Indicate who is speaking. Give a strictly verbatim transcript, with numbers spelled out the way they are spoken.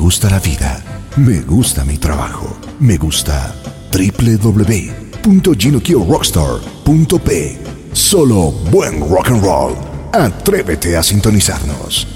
Speaker 1: gusta la vida. Me gusta mi trabajo. Me gusta doble u doble u doble u punto ginokio rockstar punto p. Solo buen rock and roll. Atrévete a sintonizarnos.